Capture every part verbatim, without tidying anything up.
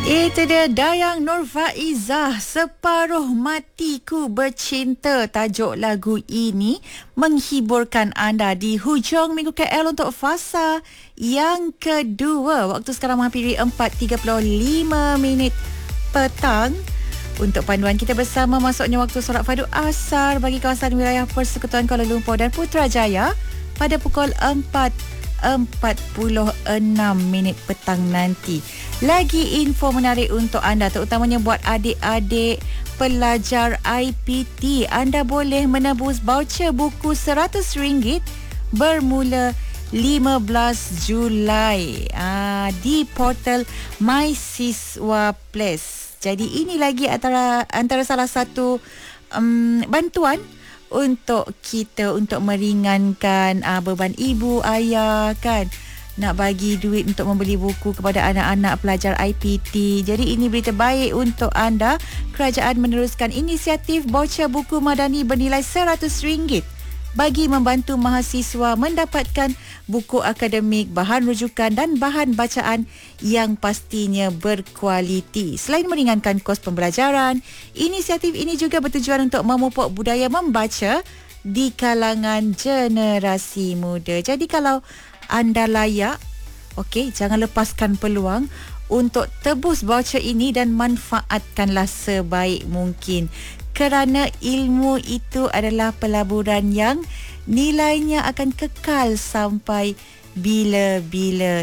Itu dia Dayang Nurfaizah, Separuh Matiku Bercinta. Tajuk lagu ini menghiburkan anda di hujung Minggu K L untuk fasa yang kedua. Waktu sekarang menghampiri empat tiga puluh lima minit petang. Untuk panduan kita bersama masuknya waktu solat fardu asar bagi kawasan wilayah Persekutuan Kuala Lumpur dan Putrajaya pada pukul empat empat puluh enam minit petang nanti. Lagi info menarik untuk anda, terutamanya buat adik-adik pelajar I P T. Anda boleh menebus voucher buku seratus ringgit bermula lima belas Julai aa, di portal My Siswa Plus. Jadi ini lagi antara antara salah satu um, bantuan untuk kita untuk meringankan uh, beban ibu ayah kan, nak bagi duit untuk membeli buku kepada anak-anak pelajar I P T. Jadi ini berita baik untuk anda. Kerajaan meneruskan inisiatif voucher buku madani bernilai seratus ringgit bagi membantu mahasiswa mendapatkan buku akademik, bahan rujukan dan bahan bacaan yang pastinya berkualiti. Selain meringankan kos pembelajaran, inisiatif ini juga bertujuan untuk memupuk budaya membaca di kalangan generasi muda. Jadi kalau anda layak, okey, jangan lepaskan peluang untuk tebus voucher ini dan manfaatkanlah sebaik mungkin. Kerana ilmu itu adalah pelaburan yang nilainya akan kekal sampai bila-bila,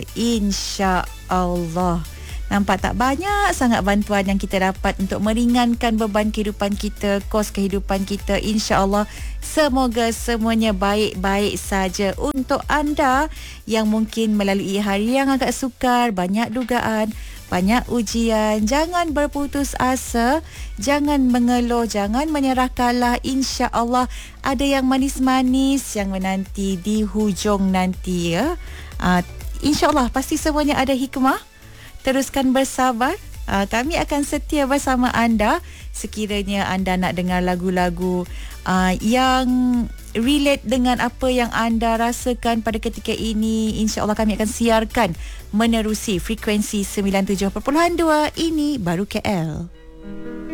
insya-Allah. Nampak tak, banyak sangat bantuan yang kita dapat untuk meringankan beban kehidupan kita, kos kehidupan kita. InsyaAllah semoga semuanya baik-baik saja. Untuk anda yang mungkin melalui hari yang agak sukar, banyak dugaan, banyak ujian, jangan berputus asa, jangan mengeluh, jangan menyerah kalah. InsyaAllah ada yang manis-manis yang menanti di hujung nanti ya. Uh, InsyaAllah pasti semuanya ada hikmah. Teruskan bersabar. Uh, kami akan setia bersama anda sekiranya anda nak dengar lagu-lagu uh, yang relate dengan apa yang anda rasakan pada ketika ini. InsyaAllah kami akan siarkan menerusi frekuensi sembilan puluh tujuh perpuluhan dua. Ini Baru K L.